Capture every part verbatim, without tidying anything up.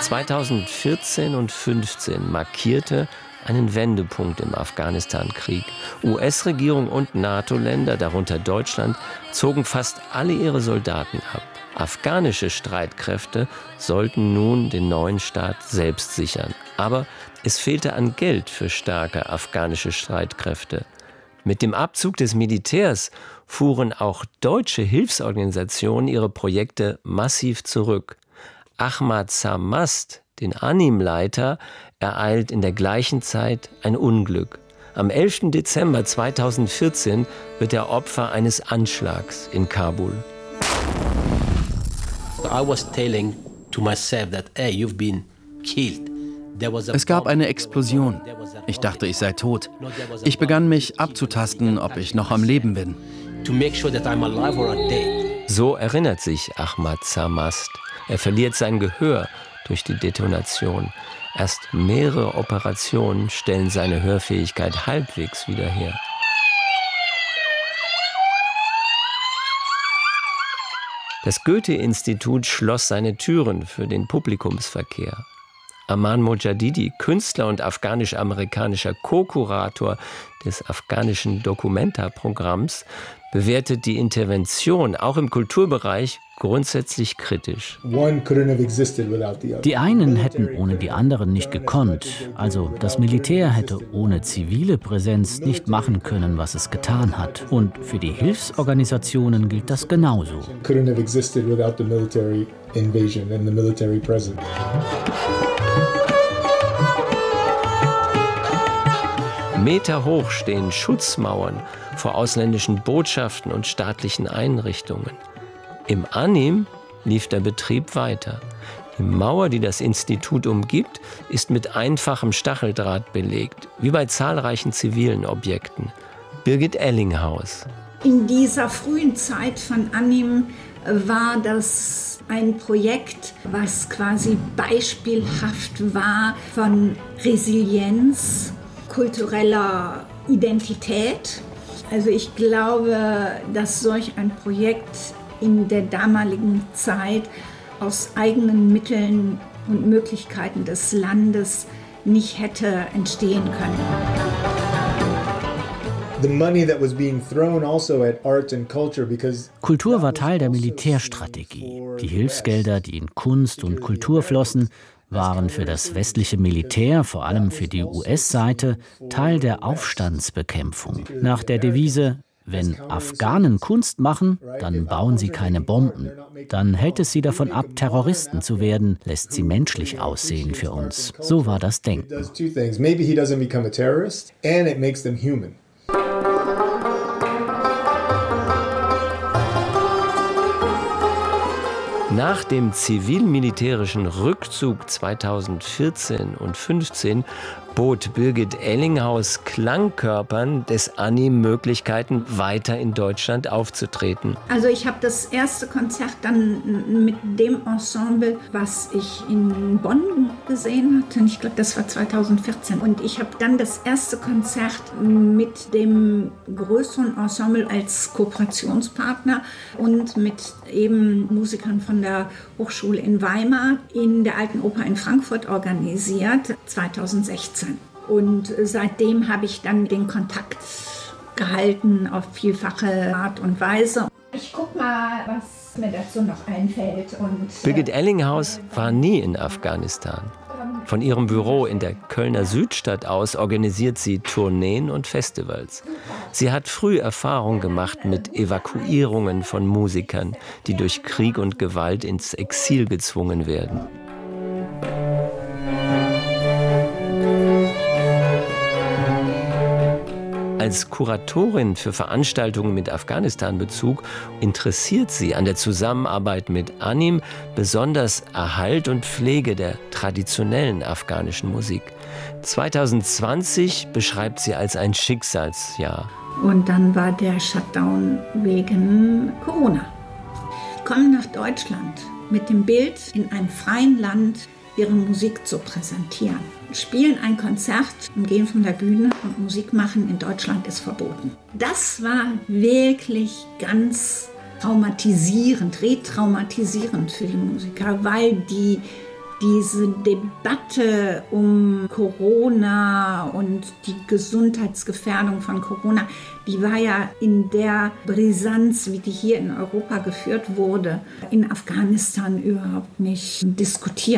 zweitausendvierzehn und fünfzehn markierte einen Wendepunkt im Afghanistan-Krieg. U S-Regierung und NATO-Länder, darunter Deutschland, zogen fast alle ihre Soldaten ab. Afghanische Streitkräfte sollten nun den neuen Staat selbst sichern. Aber es fehlte an Geld für starke afghanische Streitkräfte. Mit dem Abzug des Militärs fuhren auch deutsche Hilfsorganisationen ihre Projekte massiv zurück. Ahmad Samast, den Anim-Leiter, ereilt in der gleichen Zeit ein Unglück. Am elften Dezember zweitausendvierzehn wird er Opfer eines Anschlags in Kabul. I was telling to myself that, hey, you've been killed. Es gab eine Explosion. Ich dachte, ich sei tot. Ich begann mich abzutasten, ob ich noch am Leben bin. So erinnert sich Ahmad Samast. Er verliert sein Gehör durch die Detonation. Erst mehrere Operationen stellen seine Hörfähigkeit halbwegs wieder her. Das Goethe-Institut schloss seine Türen für den Publikumsverkehr. Aman Mojadidi, Künstler und afghanisch-amerikanischer Co-Kurator des afghanischen Documenta-Programms, bewertet die Intervention auch im Kulturbereich grundsätzlich kritisch. Die einen hätten ohne die anderen nicht gekonnt. Also das Militär hätte ohne zivile Präsenz nicht machen können, was es getan hat. Und für die Hilfsorganisationen gilt das genauso. Meter hoch stehen Schutzmauern vor ausländischen Botschaften und staatlichen Einrichtungen. Im Anim lief der Betrieb weiter. Die Mauer, die das Institut umgibt, ist mit einfachem Stacheldraht belegt, wie bei zahlreichen zivilen Objekten. Birgit Ellinghaus. In dieser frühen Zeit von Anim war das ein Projekt, was quasi beispielhaft war von Resilienz, kultureller Identität. Also ich glaube, dass solch ein Projekt in der damaligen Zeit aus eigenen Mitteln und Möglichkeiten des Landes nicht hätte entstehen können. Kultur war Teil der Militärstrategie. Die Hilfsgelder, die in Kunst und Kultur flossen, waren für das westliche Militär, vor allem für die U S-Seite, Teil der Aufstandsbekämpfung. Nach der Devise: Wenn Afghanen Kunst machen, dann bauen sie keine Bomben. Dann hält es sie davon ab, Terroristen zu werden, lässt sie menschlich aussehen für uns. So war das Denken. Nach dem zivil-militärischen Rückzug zweitausendvierzehn und fünfzehn bot Birgit Ellinghaus Klangkörpern des Anim Möglichkeiten, weiter in Deutschland aufzutreten. Also ich habe das erste Konzert dann mit dem Ensemble, was ich in Bonn gesehen hatte. Ich glaube, das war zweitausendvierzehn. Und ich habe dann das erste Konzert mit dem größeren Ensemble als Kooperationspartner und mit eben Musikern von der Hochschule in Weimar in der Alten Oper in Frankfurt organisiert, zweitausendsechzehn. Und seitdem habe ich dann den Kontakt gehalten auf vielfache Art und Weise. Ich guck mal, was mir dazu noch einfällt. Und Birgit Ellinghaus war nie in Afghanistan. Von ihrem Büro in der Kölner Südstadt aus organisiert sie Tourneen und Festivals. Sie hat früh Erfahrung gemacht mit Evakuierungen von Musikern, die durch Krieg und Gewalt ins Exil gezwungen werden. Als Kuratorin für Veranstaltungen mit Afghanistan-Bezug interessiert sie an der Zusammenarbeit mit Anim besonders Erhalt und Pflege der traditionellen afghanischen Musik. zweitausendzwanzig beschreibt sie als ein Schicksalsjahr. Und dann war der Shutdown wegen Corona. Sie kommen nach Deutschland mit dem Bild, in einem freien Land ihre Musik zu präsentieren. Spielen ein Konzert und gehen von der Bühne und Musik machen in Deutschland ist verboten. Das war wirklich ganz traumatisierend, retraumatisierend für die Musiker, weil die diese Debatte um Corona und die Gesundheitsgefährdung von Corona, die war ja in der Brisanz, wie die hier in Europa geführt wurde, in Afghanistan überhaupt nicht diskutiert.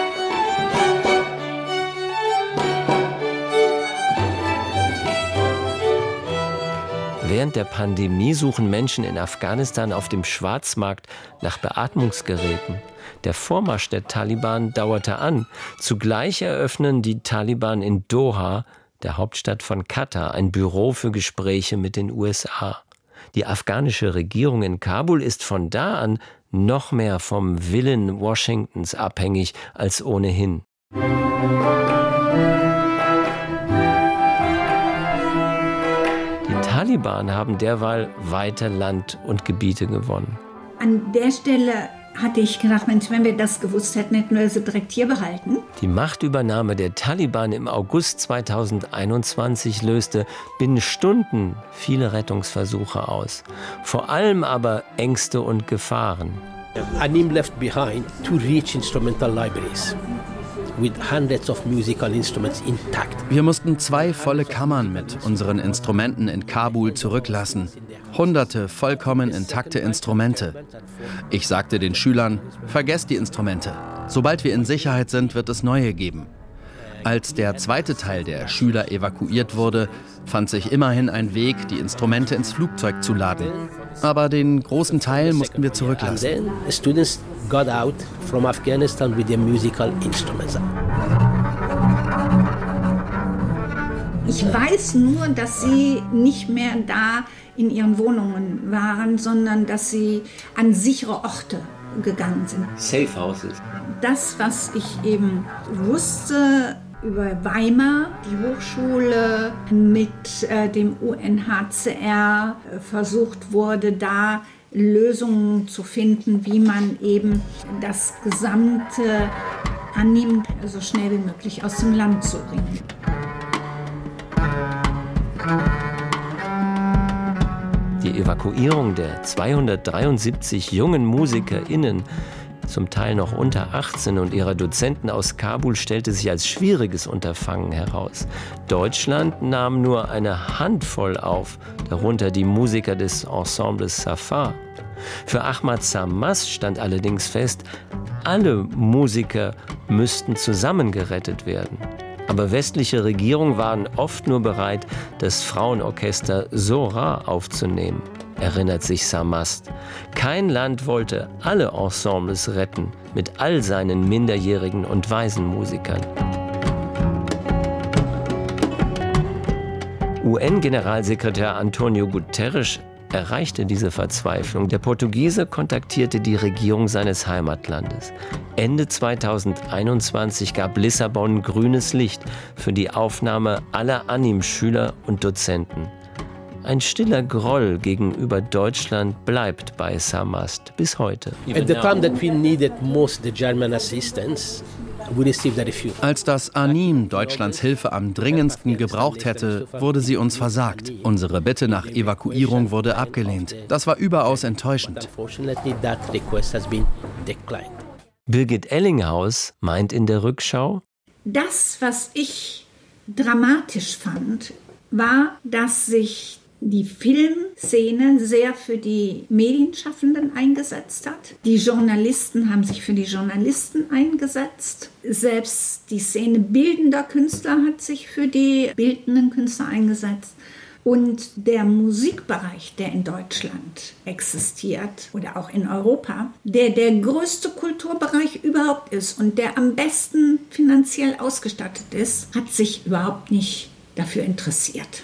Während der Pandemie suchen Menschen in Afghanistan auf dem Schwarzmarkt nach Beatmungsgeräten. Der Vormarsch der Taliban dauerte an. Zugleich eröffnen die Taliban in Doha, der Hauptstadt von Katar, ein Büro für Gespräche mit den U S A. Die afghanische Regierung in Kabul ist von da an noch mehr vom Willen Washingtons abhängig als ohnehin. Die Taliban haben derweil weiter Land und Gebiete gewonnen. An der Stelle hatte ich gedacht, Mensch, wenn wir das gewusst hätten, hätten wir sie direkt hier behalten. Die Machtübernahme der Taliban im August zweitausendeinundzwanzig löste binnen Stunden viele Rettungsversuche aus. Vor allem aber Ängste und Gefahren. Anim left behind two rich instrumental libraries with hundreds of musical instruments intact. Wir mussten zwei volle Kammern mit unseren Instrumenten in Kabul zurücklassen. Hunderte vollkommen intakte Instrumente. Ich sagte den Schülern, vergesst die Instrumente. Sobald wir in Sicherheit sind, wird es neue geben. Als der zweite Teil der Schüler evakuiert wurde, fand sich immerhin ein Weg, die Instrumente ins Flugzeug zu laden. Aber den großen Teil mussten wir zurücklassen. Students got out from Afghanistan with their musical instruments. Ich weiß nur, dass sie nicht mehr da in ihren Wohnungen waren, sondern dass sie an sichere Orte gegangen sind. Safe Houses. Das, was ich eben wusste über Weimar, die Hochschule mit äh, dem U N H C R äh, versucht wurde, da Lösungen zu finden, wie man eben das Gesamte annimmt, so schnell wie möglich aus dem Land zu bringen. Die Evakuierung der zweihundertdreiundsiebzig jungen MusikerInnen, zum Teil noch unter achtzehn, und ihrer Dozenten aus Kabul stellte sich als schwieriges Unterfangen heraus. Deutschland nahm nur eine Handvoll auf, darunter die Musiker des Ensembles Safar. Für Ahmad Samas stand allerdings fest, alle Musiker müssten zusammengerettet werden. Aber westliche Regierungen waren oft nur bereit, das Frauenorchester Zohra aufzunehmen, erinnert sich Samas. Kein Land wollte alle Ensembles retten, mit all seinen minderjährigen und Waisenmusikern. U N-Generalsekretär Antonio Guterres erreichte diese Verzweiflung. Der Portugiese kontaktierte die Regierung seines Heimatlandes. Ende zweitausendeinundzwanzig gab Lissabon grünes Licht für die Aufnahme aller Anim-Schüler und Dozenten. Ein stiller Groll gegenüber Deutschland bleibt bei Samast bis heute. At the time that we needed most the German assistance, we received a refusal. Als das Anim Deutschlands Hilfe am dringendsten gebraucht hätte, wurde sie uns versagt. Unsere Bitte nach Evakuierung wurde abgelehnt. Das war überaus enttäuschend. Unfortunately, that request has been declined. Birgit Ellinghaus meint in der Rückschau: Das, was ich dramatisch fand, war, dass sich die Filmszene sehr für die Medienschaffenden eingesetzt hat. Die Journalisten haben sich für die Journalisten eingesetzt. Selbst die Szene bildender Künstler hat sich für die bildenden Künstler eingesetzt. Und der Musikbereich, der in Deutschland existiert oder auch in Europa, der der größte Kulturbereich überhaupt ist und der am besten finanziell ausgestattet ist, hat sich überhaupt nicht dafür interessiert.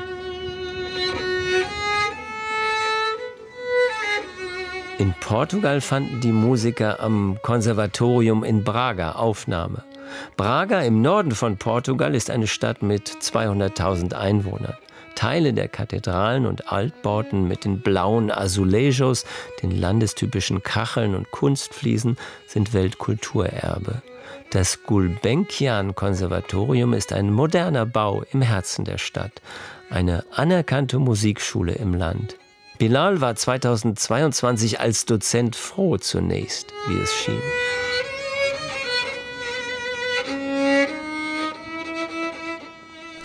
In Portugal fanden die Musiker am Konservatorium in Braga Aufnahme. Braga im Norden von Portugal ist eine Stadt mit zweihunderttausend Einwohnern. Teile der Kathedralen und Altbauten mit den blauen Azulejos, den landestypischen Kacheln und Kunstfliesen sind Weltkulturerbe. Das Gulbenkian-Konservatorium ist ein moderner Bau im Herzen der Stadt, eine anerkannte Musikschule im Land. Bilal war zweitausendzweiundzwanzig als Dozent froh zunächst, wie es schien.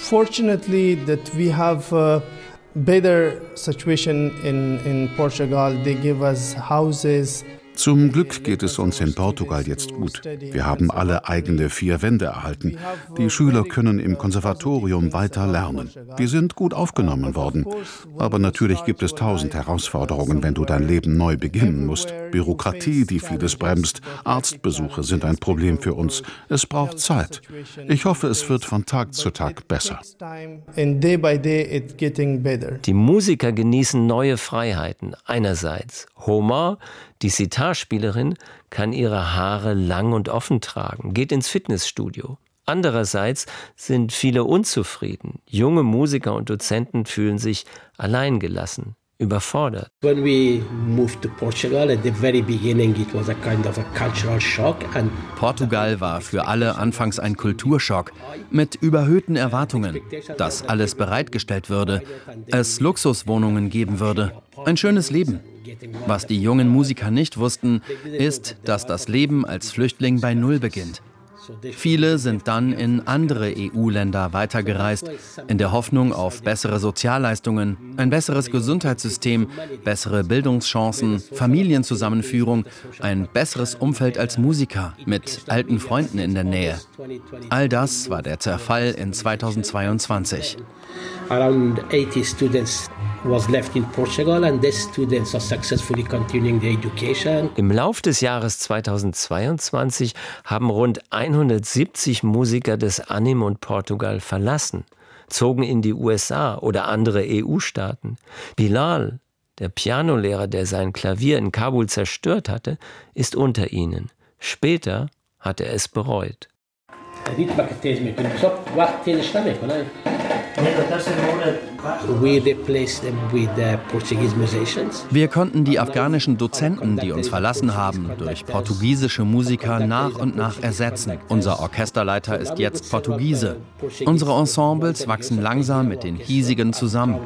fortunately that we have a better situation in, in Portugal. They give us houses. Zum Glück geht es uns in Portugal jetzt gut. Wir haben alle eigene vier Wände erhalten. Die Schüler können im Konservatorium weiter lernen. Wir sind gut aufgenommen worden. Aber natürlich gibt es tausend Herausforderungen, wenn du dein Leben neu beginnen musst. Bürokratie, die vieles bremst. Arztbesuche sind ein Problem für uns. Es braucht Zeit. Ich hoffe, es wird von Tag zu Tag besser. Die Musiker genießen neue Freiheiten. Einerseits Homer, die Sitarspielerin, kann ihre Haare lang und offen tragen, geht ins Fitnessstudio. Andererseits sind viele unzufrieden. Junge Musiker und Dozenten fühlen sich alleingelassen, überfordert. When we moved to Portugal at the very beginning, it was a kind of a cultural shock. And Portugal war für alle anfangs ein Kulturschock mit überhöhten Erwartungen, dass alles bereitgestellt würde, es Luxuswohnungen geben würde, ein schönes Leben. Was die jungen Musiker nicht wussten, ist, dass das Leben als Flüchtling bei Null beginnt. Viele sind dann in andere E U-Länder weitergereist, in der Hoffnung auf bessere Sozialleistungen, ein besseres Gesundheitssystem, bessere Bildungschancen, Familienzusammenführung, ein besseres Umfeld als Musiker mit alten Freunden in der Nähe. All das war der Zerfall in zweitausendzweiundzwanzig. Around eighty students was left in Portugal and these students are successfully continuing their education. Im Lauf des Jahres zweitausendzweiundzwanzig haben rund hundertsiebzig Musiker das Anim und Portugal verlassen, zogen in die U S A oder andere E U-Staaten. Bilal, der Pianolehrer, der sein Klavier in Kabul zerstört hatte, ist unter ihnen. Später hat er es bereut. We replaced them with the Portuguese musicians. Wir konnten die afghanischen Dozenten, die uns verlassen haben, durch portugiesische Musiker nach und nach ersetzen. Unser Orchesterleiter ist jetzt Portugiese. Unsere Ensembles wachsen langsam mit den hiesigen zusammen.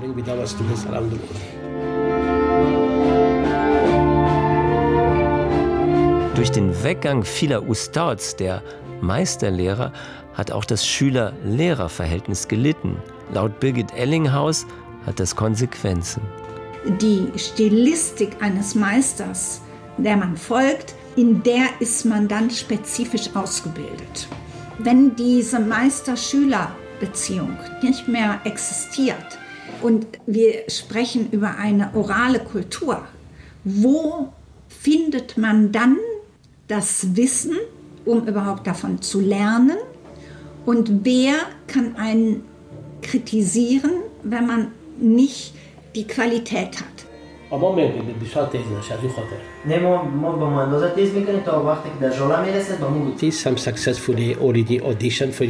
Durch den Weggang vieler Ustads, der Meisterlehrer, hat auch das Schüler-Lehrer-Verhältnis gelitten. Laut Birgit Ellinghaus hat das Konsequenzen. Die Stilistik eines Meisters, der man folgt, in der ist man dann spezifisch ausgebildet. Wenn diese Meister-Schüler-Beziehung nicht mehr existiert und wir sprechen über eine orale Kultur, wo findet man dann das Wissen, um überhaupt davon zu lernen? Und wer kann einen kritisieren, wenn man nicht die Qualität hat? Some successfully already auditioned for